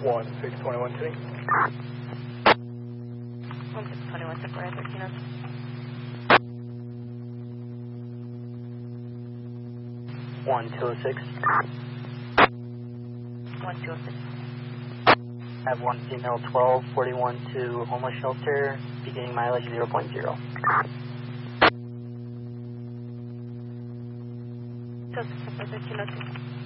1621 City. 1621 Sephora 1302. 1206. 1206. Have one female 1241 to homeless shelter, beginning mileage 0.0. Sephora 1302.